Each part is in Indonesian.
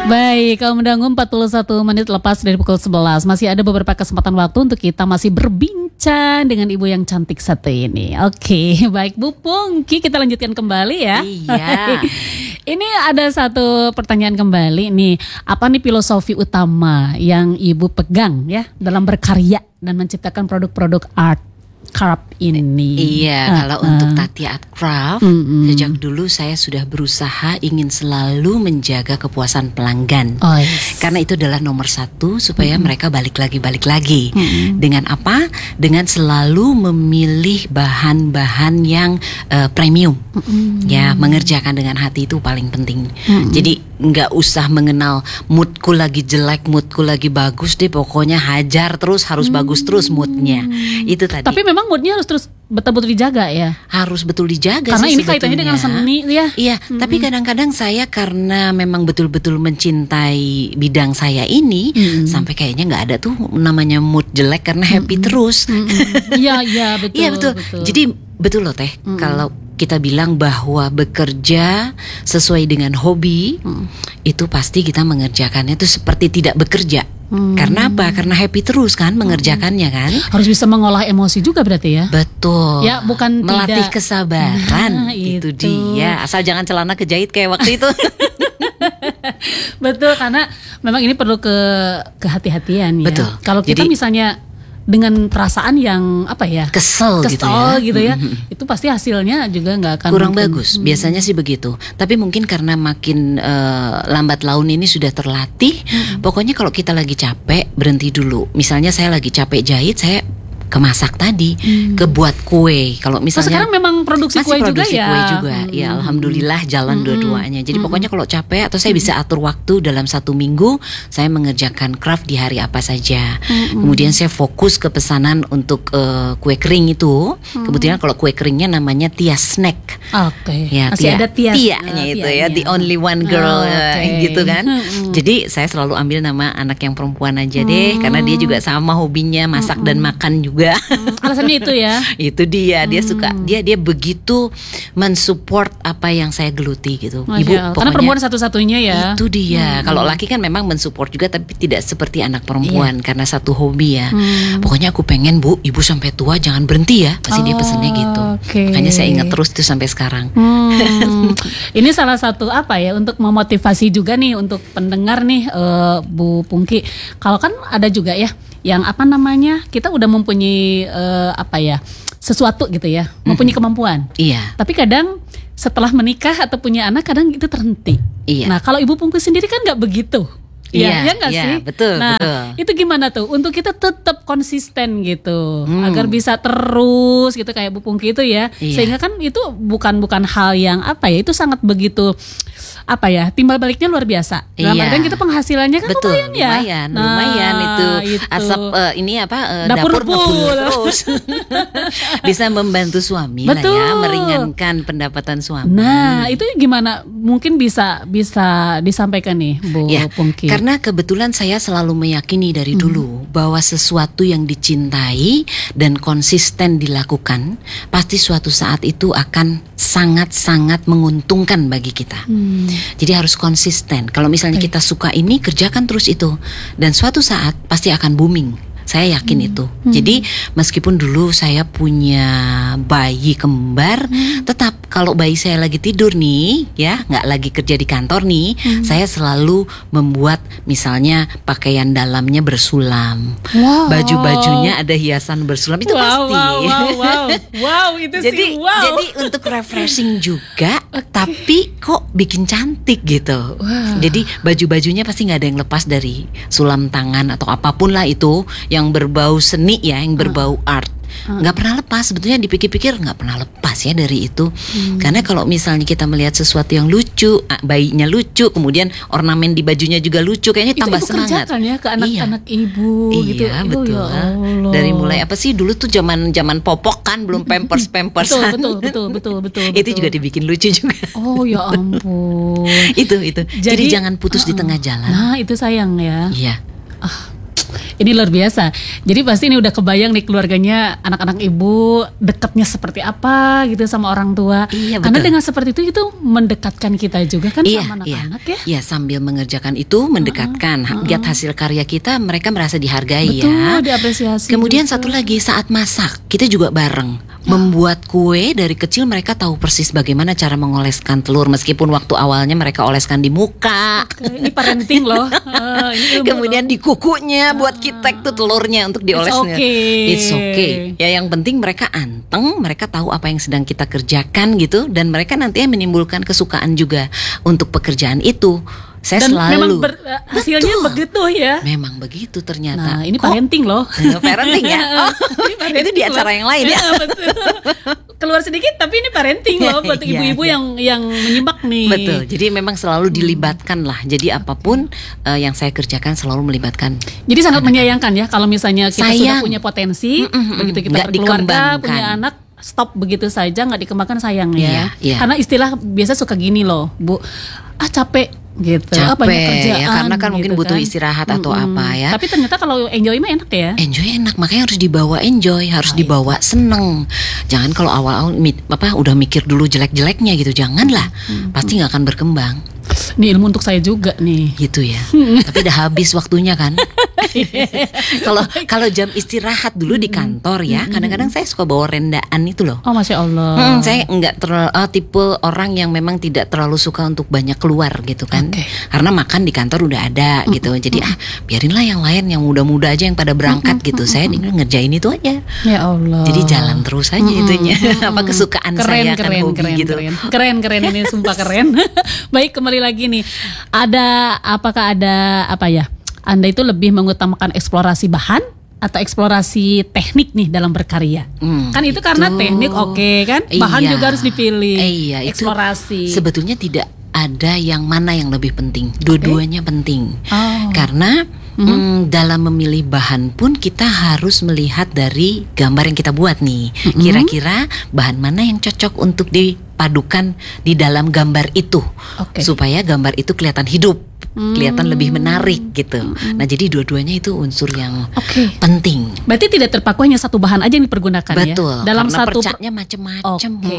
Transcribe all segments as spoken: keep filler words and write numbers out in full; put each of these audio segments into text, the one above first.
Baik, kaum mendangu empat puluh satu menit lepas dari pukul sebelas. Masih ada beberapa kesempatan waktu untuk kita masih berbincang dengan ibu yang cantik satu ini. Oke, baik Bu Pungki, kita lanjutkan kembali ya. Iya. Ini ada satu pertanyaan kembali nih. Apa nih filosofi utama yang ibu pegang ya dalam berkarya dan menciptakan produk-produk art craft ini? Iya, uh, kalau uh. untuk Tati Art Craft, mm-hmm. sejak dulu saya sudah berusaha ingin selalu menjaga kepuasan pelanggan. Oh, yes. Karena itu adalah nomor satu supaya mm-hmm. mereka balik lagi balik lagi. Mm-hmm. Dengan apa? Dengan selalu memilih bahan-bahan yang uh, premium. Mm-hmm. Ya, mengerjakan dengan hati itu paling penting. Mm-hmm. Jadi nggak usah mengenal moodku lagi jelek, moodku lagi bagus deh. Pokoknya hajar terus, harus mm-hmm. bagus terus moodnya. Itu tadi. Tapi memang moodnya harus terus betul-betul dijaga ya. Harus betul dijaga. Karena sih ini kaitannya dengan seni ya. Iya, mm-hmm. tapi kadang-kadang saya karena memang betul-betul mencintai bidang saya ini, mm-hmm. sampai kayaknya nggak ada tuh namanya mood jelek karena happy mm-hmm. terus. Iya, iya betul. Iya betul. betul. Jadi betul loh Teh, mm-hmm. kalau kita bilang bahwa bekerja sesuai dengan hobi, mm. itu pasti kita mengerjakannya itu seperti tidak bekerja. Hmm. Karena apa? Karena happy terus kan mengerjakannya kan. Harus bisa mengolah emosi juga berarti ya. Betul. Ya bukan melatih tidak. kesabaran. Nah, itu. itu dia. Asal jangan celana kejahit kayak waktu itu. Betul, karena memang ini perlu ke kehati-hatian ya. Betul. Kalau kita Jadi, misalnya dengan perasaan yang apa ya, kesel, kesel gitu ya, gitu ya mm-hmm. itu pasti hasilnya juga nggak akan kurang mungkin. bagus. Biasanya sih begitu. Tapi mungkin karena makin uh, lambat laun ini sudah terlatih. Mm-hmm. Pokoknya kalau kita lagi capek berhenti dulu. Misalnya saya lagi capek jahit, saya kemasak tadi, hmm. kebuat kue. Kalau misalnya oh, sekarang memang produksi masih kue produksi juga ya. kue juga. Hmm. Ya alhamdulillah jalan hmm. dua-duanya. Jadi hmm. pokoknya kalau capek atau saya bisa atur waktu dalam satu minggu, saya mengerjakan craft di hari apa saja. Hmm. Kemudian saya fokus ke pesanan untuk uh, kue kering itu. Hmm. Kemudian kalau kue keringnya namanya Tia Snack. Oke. Okay. Ya, masih tia, ada Tia. Tianya itu ya, the only one girl oh, okay. gitu kan. Hmm. Jadi saya selalu ambil nama anak yang perempuan aja deh, hmm. karena dia juga sama hobinya masak hmm. dan makan juga. Hmm, alasannya itu ya. Itu dia, dia hmm. suka, dia dia begitu mensupport apa yang saya geluti gitu. Masya Ibu, Allah. Karena perempuan satu-satunya ya. Itu dia. Hmm. Kalau laki kan memang mensupport juga, tapi tidak seperti anak perempuan, iya. karena satu hobi ya. Hmm. Pokoknya aku pengen Bu, ibu sampai tua jangan berhenti ya. Pasti oh, dia pesennya gitu. Okay. Makanya saya ingat terus itu sampai sekarang. Hmm. Ini salah satu apa ya untuk memotivasi juga nih untuk pendengar nih uh, Bu Pungki. Kalau kan ada juga ya yang apa namanya, kita udah mempunyai uh, apa ya, sesuatu gitu ya, mempunyai mm-hmm. kemampuan. Iya. Tapi kadang setelah menikah atau punya anak kadang itu terhenti. Iya. Nah kalau Ibu Pungki sendiri kan nggak begitu. Iya, ya nggak iya, sih? Betul, nah, betul. itu gimana tuh untuk kita tetap konsisten gitu, hmm. agar bisa terus gitu kayak Bu Pungki itu ya, iya. sehingga kan itu bukan bukan hal yang apa ya, itu sangat begitu apa ya, timbal baliknya luar biasa. Dalam iya. artian kita penghasilannya kan betul, lumayan ya. Lumayan, nah, lumayan itu, itu. asap uh, ini apa uh, dapur, dapur ngebul terus. Bisa membantu suami betul. lah ya, meringankan pendapatan suami. Nah, itu gimana? Mungkin bisa bisa disampaikan nih Bu ya, Pungki. Karena kebetulan saya selalu meyakini dari hmm. dulu bahwa sesuatu yang dicintai dan konsisten dilakukan pasti suatu saat itu akan sangat-sangat menguntungkan bagi kita. Hmm. Jadi harus konsisten. Kalau misalnya okay. kita suka ini, kerjakan terus itu, dan suatu saat pasti akan booming. Saya yakin hmm. itu. Hmm. Jadi meskipun dulu saya punya bayi kembar, hmm. tetap kalau bayi saya lagi tidur nih, ya nggak lagi kerja di kantor nih, hmm. saya selalu membuat misalnya pakaian dalamnya bersulam, wow. baju-bajunya ada hiasan bersulam, itu wow, pasti. Wow, wow, wow, wow, itu jadi, sih wow. Jadi untuk refreshing juga, okay. tapi kok bikin cantik gitu. Wow. Jadi baju-bajunya pasti nggak ada yang lepas dari sulam tangan atau apapun lah itu yang berbau seni ya, yang berbau uh. art. Nggak pernah lepas, sebetulnya dipikir-pikir nggak pernah lepas ya dari itu. hmm. Karena kalau misalnya kita melihat sesuatu yang lucu, bayinya lucu, kemudian ornamen di bajunya juga lucu, kayaknya itu tambah ibu semangat. Kerjakan ya ke anak-anak iya. ibu gitu. Iya betul. Ya dari mulai apa sih dulu tuh zaman zaman popok kan, belum pampers pampersan. betul, betul betul betul betul. Itu juga dibikin lucu juga. Oh ya ampun. itu itu. Jadi, Jadi jangan putus uh-uh. di tengah jalan. Nah itu sayang ya. Iya. Ah. Ini luar biasa. Jadi pasti ini udah kebayang nih keluarganya, anak-anak ibu dekatnya seperti apa gitu sama orang tua. Iya, Karena betul. dengan seperti itu itu mendekatkan kita juga kan Iya, sama iya. anak-anak ya. Ya, sambil mengerjakan itu mendekatkan, Uh-uh, uh-uh. lihat hasil karya kita, mereka merasa dihargai Betul, ya. diapresiasi. Kemudian juga. satu lagi, saat masak kita juga bareng. Membuat kue dari kecil, mereka tahu persis bagaimana cara mengoleskan telur, meskipun waktu awalnya mereka oleskan di muka. Oke, ini parenting loh. Uh, ini ilmu Kemudian loh. di kukunya buat kitek tuh telurnya untuk diolesnya. It's okay. It's okay. Ya, yang penting mereka anteng, mereka tahu apa yang sedang kita kerjakan gitu, dan mereka nantinya menimbulkan kesukaan juga untuk pekerjaan itu. Saya Dan selalu memang ber- hasilnya Betul. begitu ya. Memang begitu ternyata. Nah, ini Kok- parenting loh. parenting ya. Oh, Ini parenting itu di loh. acara yang lain ya. Iya, betul. Keluar sedikit tapi ini parenting loh buat Iya, ibu-ibu iya. yang yang menyimak nih. Betul. Jadi memang selalu dilibatkan lah. Jadi apapun uh, yang saya kerjakan selalu melibatkan. Jadi sangat menyayangkan ya kalau misalnya kita Sayang. sudah punya potensi, Mm-mm, begitu kita nggak berkeluarga, dikembangkan. punya anak, stop begitu saja nggak dikembangkan, sayang Iya, ya. iya. Karena istilah biasa suka gini loh, Bu. Ah capek gitu. Ah, banyak Capek kerjaan. ya, karena kan mungkin gitu butuh kan. istirahat atau Mm-mm. apa ya. Tapi ternyata kalau enjoy mah enak ya. Enjoy enak, makanya harus dibawa enjoy, harus Baik. dibawa seneng. Jangan kalau awal-awal mi- apa udah mikir dulu jelek-jeleknya gitu, janganlah. Pasti nggak akan berkembang. Ini ilmu untuk saya juga nih. Gitu ya. Tapi udah habis waktunya kan. Kalau kalau jam istirahat dulu di kantor ya, kadang-kadang saya suka bawa rendaan itu loh. Oh, Masya Allah. Hmm, saya nggak terlalu oh, tipe orang yang memang tidak terlalu suka untuk banyak keluar gitu kan. Oke. Karena makan di kantor udah ada gitu. Jadi ah biarinlah yang lain yang muda-muda aja yang pada berangkat gitu. Saya ini ngerjain itu aja. Ya Allah. Jadi jalan terus aja itunya. Apa kesukaan Keren, saya kan keren, hobi keren, gitu. keren, keren, keren ini sumpah keren. Baik, kembali lagi nih. Ada apakah ada apa ya? Anda itu lebih mengutamakan eksplorasi bahan atau eksplorasi teknik nih dalam berkarya? Hmm, Kan itu karena teknik oke kan, bahan Iya. juga harus dipilih. Iya, itu eksplorasi. sebetulnya tidak ada yang mana yang lebih penting. Dua-duanya penting. Oh. Karena mm, dalam memilih bahan pun kita harus melihat dari gambar yang kita buat nih. Kira-kira bahan mana yang cocok untuk dipadukan di dalam gambar itu, Oke. supaya gambar itu kelihatan hidup, kelihatan lebih menarik gitu. Nah, jadi dua-duanya itu unsur yang Oke. penting. Berarti tidak terpaku hanya satu bahan aja yang dipergunakan Betul. ya. Dalam karena satu percatnya macam-macam. Oke.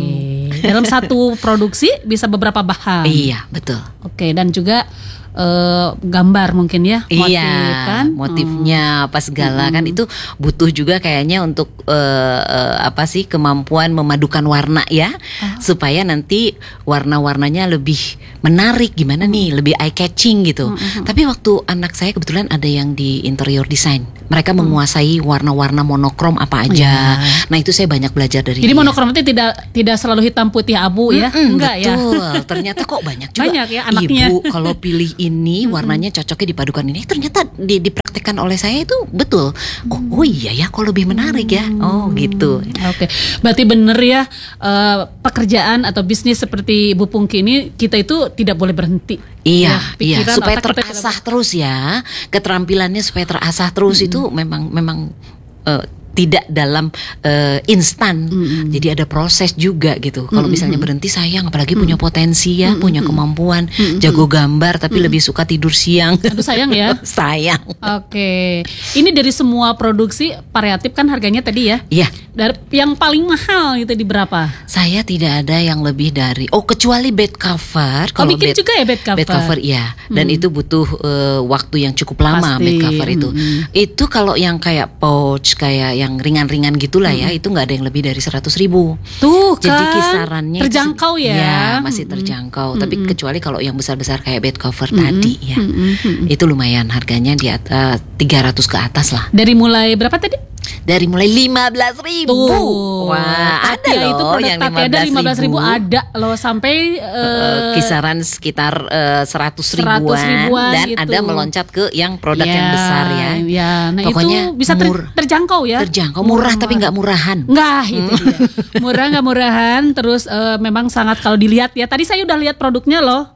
Dalam satu produksi bisa beberapa bahan. Iya, betul. Oke, dan juga eh, gambar mungkin ya, motif Iya, kan? motifnya apa segala kan itu butuh juga kayaknya untuk eh, eh, apa sih kemampuan memadukan warna ya, supaya nanti warna-warnanya lebih menarik gimana nih, lebih eye catching gitu. Tapi waktu anak saya kebetulan ada yang di interior design, mereka menguasai warna-warna monokrom apa aja. Nah itu saya banyak belajar dari Jadi dia. monokrom itu tidak tidak selalu hitam putih abu ya? Mm-mm, Enggak ya? betul. Ternyata kok banyak juga. Banyak ya anaknya. Ibu kalau pilih ini warnanya cocoknya dipadukan ini. Ternyata di, dipraktekkan oleh saya itu betul. Oh, oh iya ya, kok lebih menarik ya. Oh gitu. Oke, berarti bener ya eh, pekerjaan atau bisnis seperti Ibu Pungki ini kita itu tidak boleh berhenti. Iya, Ya, iya. pikiran, Supaya otak kita terasah terus ya. Keterampilannya supaya terasah terus itu memang memang eh, tidak dalam eh, instan. Jadi ada proses juga gitu. Kalau misalnya berhenti sayang, apalagi punya potensi ya, punya kemampuan, jago gambar tapi lebih suka tidur siang. Aduh sayang ya. Sayang. Oke, ini dari semua produksi variatif kan harganya tadi ya. Iya. Dari yang paling mahal itu di berapa? Saya tidak ada yang lebih dari oh kecuali bed cover. Oh, bikin juga ya bed cover? Bed cover iya. Dan itu butuh eh, waktu yang cukup lama. Pasti. Bed cover itu. Itu kalau yang kayak pouch, kayak yang ringan-ringan gitulah ya, itu nggak ada yang lebih dari seratus ribu. Tuh Jadi kan, kisarannya itu terjangkau se- ya. Ya masih terjangkau. Tapi kecuali kalau yang besar-besar kayak bed cover tadi ya, itu lumayan harganya di atas tiga ratus ke atas lah. Dari mulai berapa tadi? Dari mulai lima belas ribu. Tuh. Wah, ada Tapia loh itu produk yang Tapia lima belas ribu ada loh sampai Eh, eh, kisaran sekitar eh, seratus seratus ribuan, ribuan dan gitu. ada meloncat ke yang produk yang ya, besar ya. Ya, nah Pokoknya itu bisa ter- mur- terjangkau ya. Terjangkau, murah tapi nggak murahan. Enggak, itu dia. Murah nggak murahan, terus eh, memang sangat kalau dilihat ya. Tadi saya udah lihat produknya loh.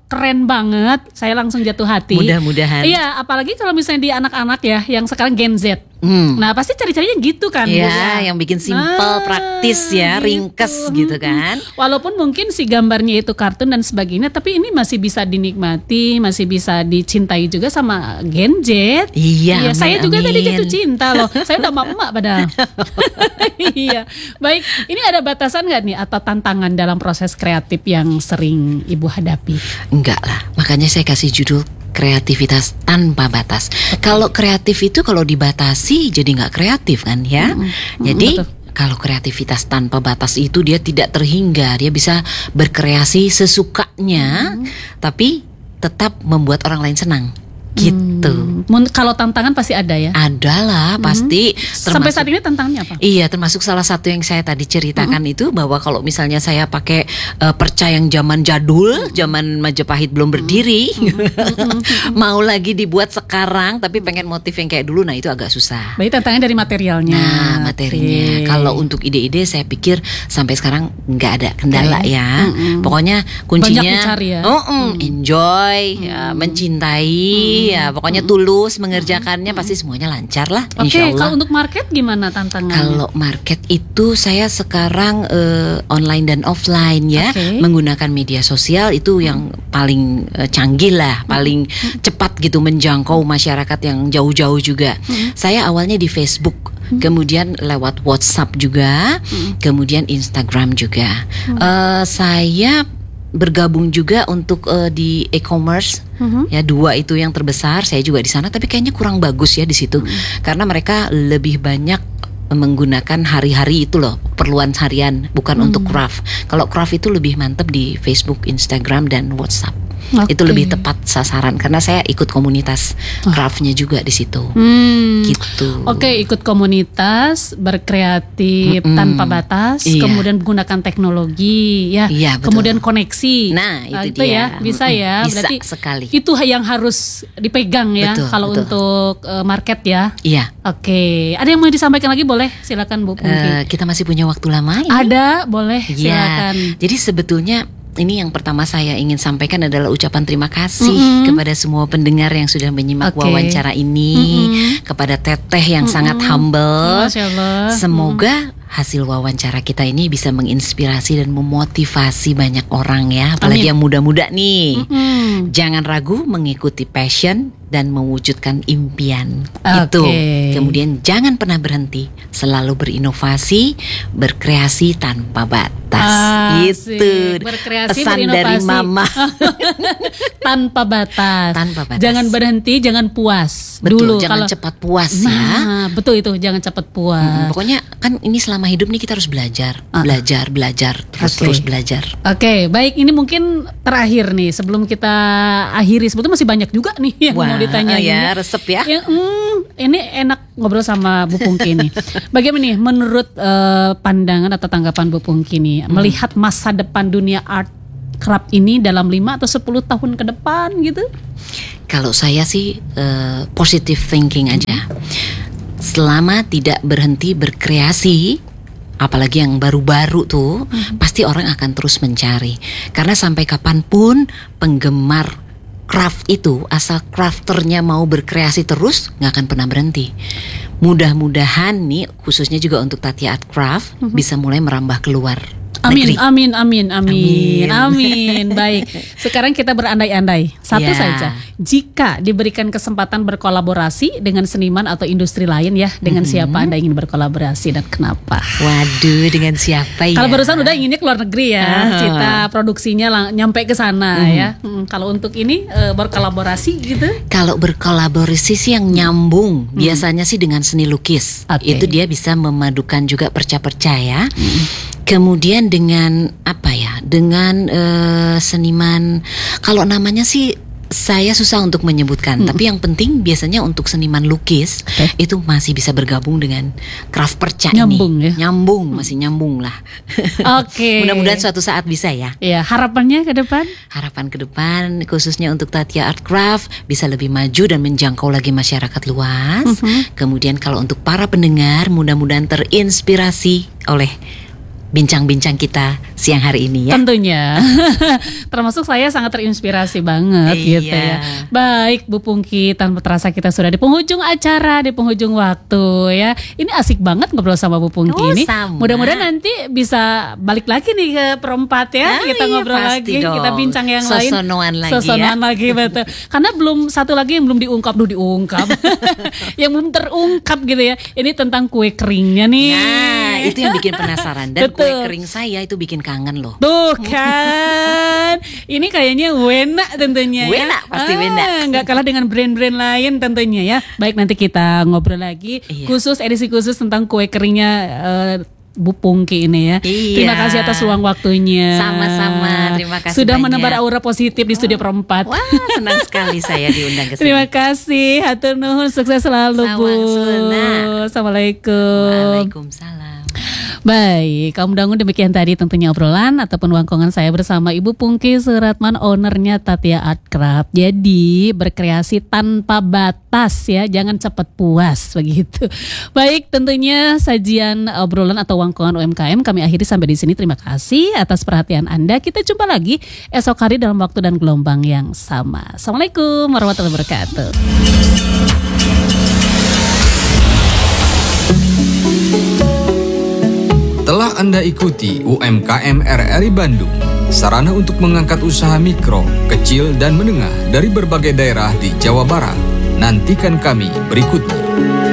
keren banget. Saya langsung jatuh hati. Mudah-mudahan. Iya, apalagi kalau misalnya di anak-anak ya yang sekarang Gen Z. Hmm. Nah, pasti cari-carinya gitu kan. Ya, Bu, yang bikin simple, nah, praktis ya, gitu. ringkes gitu kan. Walaupun mungkin si gambarnya itu kartun dan sebagainya, tapi ini masih bisa dinikmati, masih bisa dicintai juga sama Gen Z. Iya, Iya, amin, saya juga amin. tadi jatuh cinta loh. Saya udah emak-emak padahal. Iya. Baik, ini ada batasan nggak nih atau tantangan dalam proses kreatif yang sering Ibu hadapi? Enggak lah, makanya saya kasih judul kreativitas tanpa batas. Okay. Kalau kreatif itu kalau dibatasi jadi nggak kreatif kan ya. Mm-hmm. Jadi mm-hmm, kalau kreativitas tanpa batas itu dia tidak terhingga, dia bisa berkreasi sesukanya, mm-hmm, tapi tetap membuat orang lain senang. Gitu. Hmm. Kalau tantangan pasti ada ya? Adalah pasti. Hmm. Sampai saat ini tantangannya apa? Iya, termasuk salah satu yang saya tadi ceritakan hmm. itu bahwa kalau misalnya saya pakai uh, perca yang zaman jadul, hmm. zaman Majapahit belum berdiri, hmm. Hmm. mau lagi dibuat sekarang, tapi pengen motif yang kayak dulu, nah itu agak susah. Berarti tantangannya dari materialnya. Nah, materinya. Okay. Kalau untuk ide-ide, saya pikir sampai sekarang nggak ada kendala okay. ya. Hmm. Pokoknya kuncinya, banyak mencari ya. Oh, mm, enjoy, hmm. ya, mencintai. Hmm. Ya, pokoknya tulus mengerjakannya, pasti semuanya lancar lah. Oke, okay, kalau untuk market gimana tantangannya? Kalau market itu saya sekarang uh, online dan offline ya, okay. menggunakan media sosial itu yang paling uh, canggih lah, paling hmm. cepat gitu menjangkau masyarakat yang jauh-jauh juga. Hmm. Saya awalnya di Facebook, hmm. kemudian lewat WhatsApp juga, hmm. kemudian Instagram juga. Hmm. Uh, saya bergabung juga untuk uh, di e-commerce, uh-huh. ya dua itu yang terbesar. Saya juga di sana, tapi kayaknya kurang bagus ya di situ, uh-huh. karena mereka lebih banyak menggunakan hari-hari itu loh, keperluan harian, bukan uh-huh. untuk craft. Kalau craft itu lebih mantep di Facebook, Instagram dan WhatsApp. Okay. Itu lebih tepat sasaran karena saya ikut komunitas oh. craftnya juga di situ. Hmm. Gitu. Oke, okay, ikut komunitas berkreatif mm-mm. tanpa batas, iya. kemudian menggunakan teknologi, ya, iya, kemudian koneksi. Nah, itu, nah, itu dia. ya, bisa mm-mm. ya. Bisa berarti sekali. Itu yang harus dipegang ya, betul, kalau betul. untuk uh, market ya. Iya. Oke, okay. Ada yang mau disampaikan lagi boleh? Silakan Bu Pungki. Uh, kita masih punya waktu lama ini. Ada, boleh. Ya. Silakan. Jadi sebetulnya ini yang pertama saya ingin sampaikan adalah ucapan terima kasih mm-hmm. kepada semua pendengar yang sudah menyimak okay. wawancara ini, mm-hmm. kepada Teteh yang mm-hmm. sangat humble. Masya Allah. Semoga mm-hmm. hasil wawancara kita ini bisa menginspirasi dan memotivasi banyak orang ya, apalagi Amin. yang muda-muda nih. Mm-hmm. Jangan ragu mengikuti passion dan mewujudkan impian. Okay. Itu. Kemudian jangan pernah berhenti, selalu berinovasi, berkreasi tanpa batas. Ah, itu berkreasi, pesan berinovasi dari Mama. Tanpa batas. Tanpa batas. Jangan berhenti, jangan puas. Betul, dulu jangan kalau, cepat puas nah, ya. Betul itu, jangan cepat puas. Hmm, pokoknya kan ini selama hidup nih kita harus belajar, uh. belajar, belajar, terus okay. terus belajar. Oke, okay, baik, ini mungkin terakhir nih sebelum kita akhiri. Sebetulnya masih banyak juga nih yang Wah, mau ditanyain. Ya, resep ya. ya hmm, ini enak ngobrol sama Bu Pungki nih. Bagaimana nih menurut uh, pandangan atau tanggapan Bu Pungki nih hmm. melihat masa depan dunia art craft ini dalam lima atau sepuluh tahun ke depan gitu? Kalau saya sih uh, positive thinking aja. Selama tidak berhenti berkreasi, apalagi yang baru-baru tuh, hmm. pasti orang akan terus mencari. Karena sampai kapanpun penggemar craft itu, asal crafternya mau berkreasi terus, nggak akan pernah berhenti. Mudah-mudahan nih, khususnya juga untuk Tatia Art Craft, mm-hmm. bisa mulai merambah keluar Amin, negeri. amin, amin, amin, amin, amin. Baik, sekarang kita berandai-andai. Satu yeah. saja, jika diberikan kesempatan berkolaborasi dengan seniman atau industri lain ya, dengan mm-hmm. siapa Anda ingin berkolaborasi dan kenapa? Waduh, dengan siapa ya? Kalau barusan udah inginnya keluar negeri ya, uh-huh. kita produksinya lang- nyampe ke sana mm. ya. Hmm, kalau untuk ini uh, berkolaborasi gitu? Kalau berkolaborasi sih yang nyambung, mm. biasanya sih dengan seni lukis. Okay. Itu dia bisa memadukan juga perca-perca ya. Mm. Kemudian dengan apa ya? Dengan uh, seniman, kalau namanya sih saya susah untuk menyebutkan, hmm. tapi yang penting biasanya untuk seniman lukis okay. itu masih bisa bergabung dengan craft perca nyambung, ini. Ya? Nyambung, masih nyambung lah. Oke. Okay. Mudah-mudahan suatu saat bisa ya. Iya, harapannya ke depan? Harapan ke depan khususnya untuk Tatia Art Craft bisa lebih maju dan menjangkau lagi masyarakat luas. Mm-hmm. Kemudian kalau untuk para pendengar mudah-mudahan terinspirasi oleh bincang-bincang kita siang hari ini ya. Tentunya. Termasuk saya sangat terinspirasi banget Iya. gitu ya. Baik Bu Pungki, tanpa terasa kita sudah di penghujung acara, di penghujung waktu ya. Ini asik banget ngobrol sama Bu Pungki Oh, ini. sama. Mudah-mudahan nanti bisa balik lagi nih ke perempat ya. Ah, kita iya, ngobrol pasti lagi, dong. kita bincang yang lain. Sosonoan lagi Sosonoan ya. lagi betul. Karena belum satu lagi yang belum diungkap, duh diungkap. Yang belum terungkap gitu ya. Ini tentang kue keringnya nih. Nah, itu yang bikin penasaran. Dan Betul. kue kering saya itu bikin kangen loh. Tuh kan, ini kayaknya Wena tentunya ya. Wena, pasti Wena. Nggak kalah dengan brand-brand lain tentunya ya. Baik, nanti kita ngobrol lagi Iya. khusus edisi khusus tentang kue keringnya eh, Bu Pungki ini ya. Iya. Terima kasih atas ruang waktunya. Sama-sama, terima kasih Sudah banyak. menebar aura positif di studio perempat. Wah, senang sekali saya diundang ke sini. Terima kasih, hatur nuhun, sukses selalu Bu. Sawang-suna. Assalamualaikum. Waalaikumsalam. Baik, kaum dangu demikian tadi tentunya obrolan ataupun wangkongan saya bersama Ibu Pungki Suratman, ownernya Tatia Art Craft. Jadi berkreasi tanpa batas ya, jangan cepat puas begitu. Baik, tentunya sajian obrolan atau wangkongan U M K M kami akhiri sampai di sini. Terima kasih atas perhatian Anda. Kita jumpa lagi esok hari dalam waktu dan gelombang yang sama. Assalamualaikum warahmatullahi wabarakatuh. Telah Anda ikuti U M K M R R I Bandung, sarana untuk mengangkat usaha mikro, kecil, dan menengah dari berbagai daerah di Jawa Barat. Nantikan kami berikutnya.